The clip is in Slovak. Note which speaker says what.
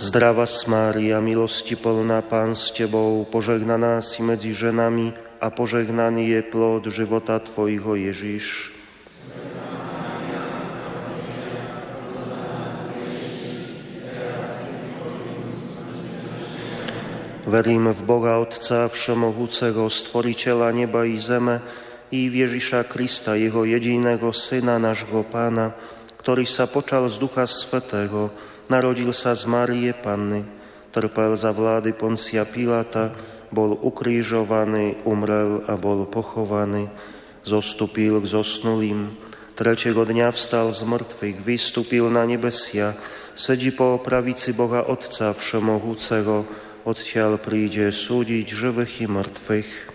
Speaker 1: Zdravá Mária, milosti plná, Pán s Tebou, požehnaná si medzi ženami a požehnaný je plod života Tvojho, Ježiš. Verím v Boha Otca Všemohúceho, Stvoriteľa neba i zeme, i v Ježiša Krista, Jeho jediného Syna, nášho Pána, ktorý sa počal z Ducha Svätého, narodil sa z Márie Panny, trpel za vlády Poncia Piláta, bol ukrižovaný, umrel a bol pochovaný, zostúpil k zosnulým, tretieho dňa vstal z mŕtvych, vystúpil na nebesia, sedí po pravici Boha Otca Všemohúceho, odtiaľ príde súdiť živých i mŕtvych.